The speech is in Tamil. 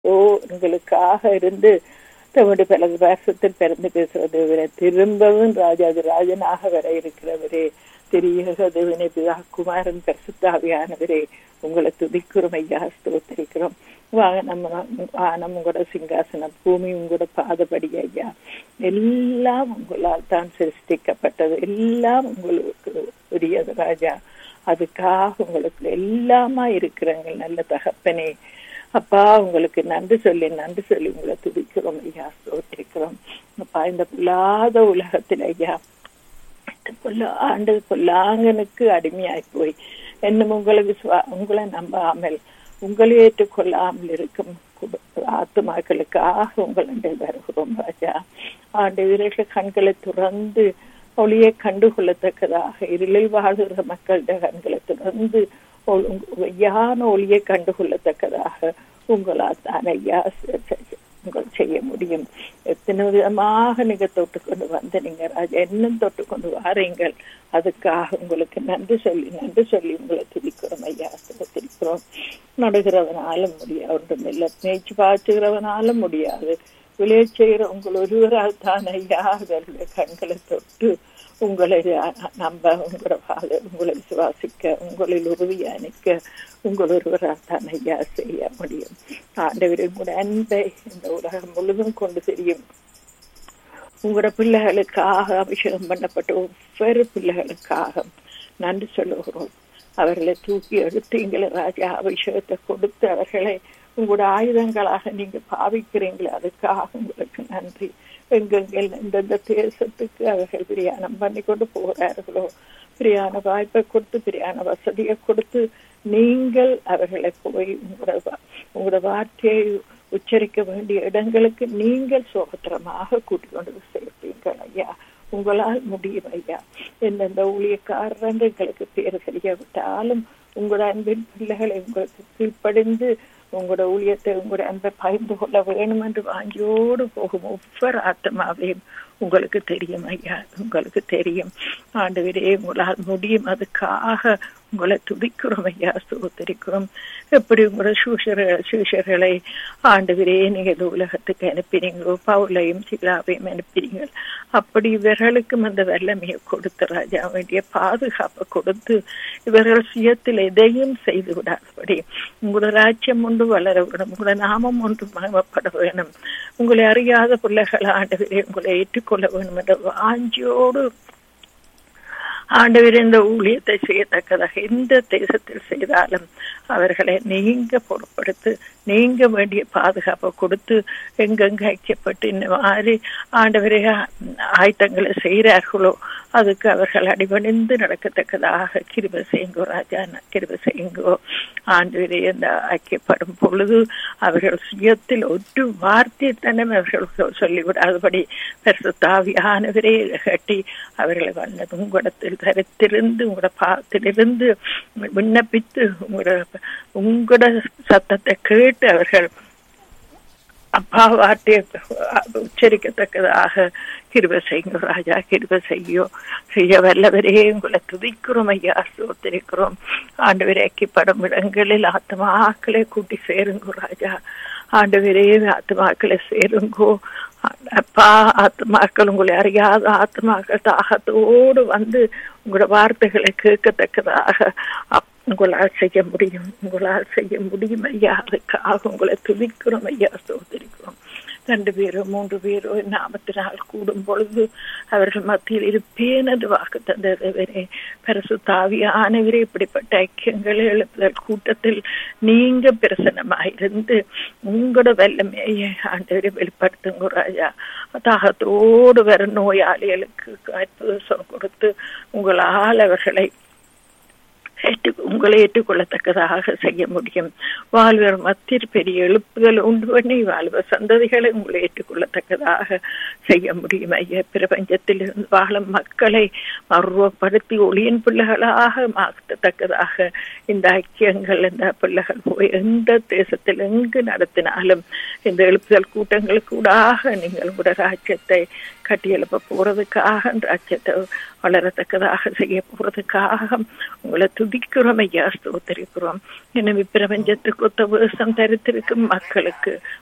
எங்களுக்காக இருந்து தம்முடைய பல வருஷத்தில் பிறந்து பேசுவதை திரும்பவும் ராஜாதிராஜனாக வர இருக்கிறவரே, திரியக தேவனே, பிதா குமாரன் பரிசுத்தாவியானவரே, உங்களை துதிக்கிறோம் ஐயா, ஸ்தோத்திரிக்கிறோம். வானம் உங்களோட சிங்காசனம், பூமி உங்களோட பாதபடி ஐயா. எல்லாம் உங்களால் தான் சிருஷ்டிக்கப்பட்டது, எல்லாம் உங்களுக்கு உரியது ராஜா. அதுக்காக உங்களுக்கு எல்லாமா இருக்கிறங்க நல்ல தகப்பனே. அப்பா, உங்களுக்கு நன்றி சொல்லி உங்களை துதிக்கிறோம் ஐயா, ஸ்தோத்திரிக்கிறோம். அப்பா, இந்த பொல்லாத உலகத்தில் ஐயா, பொல்லாங்கனுக்கு அடிமையாய் போய் இன்னும் உங்களை நம்பாமல் உங்களை ஏற்றுக்கொள்ளாமல் இருக்கும் ஆத்துமாக்களுக்காக உங்களை வருகிறோம் ராஜா. ஆண்டு கண்களை துறந்து ஒளியை கண்டுகொள்ளத்தக்கதாக, இருளில் வாழ்கிற மக்களுடைய கண்களை துறந்து யான ஒளியை கண்டுகொள்ளத்தக்கதாக உங்களால் தான் ஐயா உங்கள் செய்ய முடியும். எத்தனை விதமாக நீங்க தொட்டுக்கொண்டு வந்த நீங்க ராஜா, இன்னும் தொட்டுக்கொண்டு வாரீங்கள். அதுக்காக உங்களுக்கு நன்றி சொல்லி உங்களை துதிக்கிறோம் ஐயா, துதிக்கிறோம். நடுகிறவனாலும் முடியாது, ஒன்றுமில்லை. மேய்ச்சி பாய்ச்சுகிறவனாலும் முடியாது. விளைய செய்கிற உங்கள் ஒருவரால் தான் ஐயா அவர்களுடைய கண்களை தொட்டு உங்களை நம்ப, உங்களை விசுவாசிக்க, உங்களில் உறுதியா நிற்க உங்கள் ஒருவரால் தான் ஐயா செய்ய முடியும். ஆண்டவரே, உங்களோட அன்பை இந்த உலகம் முழுதும் கொண்டு தெரியும். உங்களோட பிள்ளைகளுக்காக அபிஷேகம் பண்ணப்பட்ட ஒவ்வொரு பிள்ளைகளுக்காக நன்றி சொல்லுகிறோம். அவர்களை தூக்கி எடுத்தீங்களே ராஜா, அபிஷேகத்தை கொடுத்து அவர்களை உங்களோட ஆயுதங்களாக நீங்க பாவிக்கிறீங்களே, அதுக்காக உங்களுக்கு நன்றி. எங்கெங்கள் இந்தந்த தேசத்துக்கு அவர்கள் பிரியாணம் பண்ணி கொண்டு போகிறார்களோ, பிரியாண வாய்ப்பை கொடுத்து, பிரியாண வசதியை கொடுத்து நீங்கள் அவர்களை போய் உங்களோட வார்த்தையை உச்சரிக்க வேண்டிய இடங்களுக்கு நீங்கள் சுதந்திரமாக கூட்டிக் கொண்டு சேர்ப்பீங்கள் ஐயா. உங்களால் முடியும் ஐயா. எந்தெந்த ஊழியக்காரர்கள் எங்களுக்கு பேர் தெரியாவிட்டாலும் உங்களோட அன்பின் பிள்ளைகளை உங்களுக்கு கீழ்ப்படிந்து உங்களோட ஊழியத்தை, உங்களோட அன்பை பகிர்ந்து கொள்ள வேணும் என்று வாங்கியோடு போகும் ஒவ்வொரு ஆத்மாவையும் உங்களுக்கு தெரியும் ஐயா, உங்களுக்கு தெரியும். ஆண்டவரே, உங்களால் முடியும். அதுக்காக உங்களை துதிக்கிறோம் ஐயா, ஸ்தோத்திரிக்கிறோம். எப்படி உங்களோட சூஷர்களை ஆண்டவரே நீங்க இந்த உலகத்துக்கு அனுப்பினீங்களோ, பவுலையும் சிலாவையும் அனுப்பினீங்க, அப்படி இவர்களுக்கும் அந்த வல்லமையை கொடுத்து ராஜா வேண்டிய பாதுகாப்பை கொடுத்து இவர்கள் சுயத்தில் எதையும் செய்து விடாதபடி உங்களோட ராஜ்யம் ஒன்று வளர வேணும், உங்களோட நாமம் ஒன்று மகிமைப்பட வேணும், உங்களை அறியாத பிள்ளைகள் ஆண்டவரே உங்களை ஏற்றுக்கொள்ள வேணும் என்ற வாஞ்சியோடு ஆண்டவர் இந்த ஊழியத்தை செய்யத்தக்கதாக எந்த தேசத்தில் செய்தாலும் அவர்களை நீங்க பொறுப்படுத்து, நீங்க வேண்டிய பாதுகாப்பை கொடுத்து எங்கெங்க ஐக்கியப்பட்டு இந்த மாதிரி ஆண்டவரே ஆயத்தங்களை செய்கிறார்களோ அதுக்கு அவர்கள் அடிபணிந்து நடக்கத்தக்கதாக கிருபை செய்யுங்கோ ராஜா, கிருபை செய்யுங்கோ ஆண்டவரே. அந்த ஐக்கியப்படும் பொழுது அவர்கள் சுயத்தில் ஒரு வார்த்தையை தானே அவர்கள் சொல்லிவிடாதபடி பரிசுத்தாவியானவரே கட்டி அவர்களை வல்லது உங்களிடத்தில் தரித்திருந்து உங்களோட பாத்திலிருந்து விண்ணப்பித்து உங்களோட சத்தத்தை கேட்டு அவர்கள் அப்பா வார்த்தையை உச்சரிக்கத்தக்கதாக கிருபை செய்யுங்க ராஜா, கிருபை செய்ய வல்லவரே உங்களை துதிக்கிறோம் ஐயா, ஸ்தோத்திரிக்கிறோம். ஆண்டவரே, ஐக்கியப்படும் இடங்களில் ஆத்மாக்களை கூட்டி சேருங்கோ ராஜா. ஆண்டவரே, ஆத்மாக்களை சேருங்கோ அப்பா. ஆத்மாக்கள் உங்களை அறியாத ஆத்மாக்கள் தாகத்தோடு வந்து உங்களோட வார்த்தைகளை கேட்கத்தக்கதாக உங்களால் செய்ய முடியும் ஐயா. அதுக்காக உங்களை துதிக்கிறோம் ஐயா, ஸ்தோத்திரிக்கிறோம். 2 பேரோ 3 பேரோ நாமத்தினால் கூடும் பொழுது அவர்கள் மத்தியில் இருப்பேன் என்று வாக்கு தந்தவரே, பரிசுத்தாவியானவரே, இப்படிப்பட்ட ஐக்கியங்களை எழுப்புதல் கூட்டத்தில் நீங்க பிரசன்னமாயிருந்து உங்களோட வல்லமையை ஆண்டவரை வெளிப்படுத்துங்க ராஜா. தாகத்தோடு வர நோயாளிகளுக்கு அற்புதம் கொடுத்து உங்களால் அவர்களை உங்களை ஏற்றுக்கொள்ளத்தக்கதாக செய்ய முடியும். வாழ்வர் மத்தியில் பெரிய எழுப்புதல் உண்டு பண்ணி வாழ்வர் சந்ததிகளை உங்களை ஏற்றுக்கொள்ளத்தக்கதாக செய்ய முடியும் ஐயா. பிரபஞ்சத்தில் இருந்து வாழும் மக்களை மறுவப்படுத்தி ஒளியின் பிள்ளைகளாக மாற்றத்தக்கதாக இந்த ஐக்கியங்கள், இந்த பிள்ளைகள் போய் எந்த தேசத்தில் எங்கு நடத்தினாலும் இந்த எழுப்புதல் கூட்டங்களுக்கு கூடாக நீங்கள் கூட ராஜ்யத்தை கட்டியெழுப்ப போறதுக்காக, ராஜ்யத்தை வளரத்தக்கதாக செய்ய போறதுக்காக உங்களை துதிக்கிறோம் ஐயா, ஸ்தோத்திரிக்கிறோம். எனவே பிரபஞ்சத்துக்கு ஒத்த வேஷம் தரித்திருக்கும் மக்களுக்கு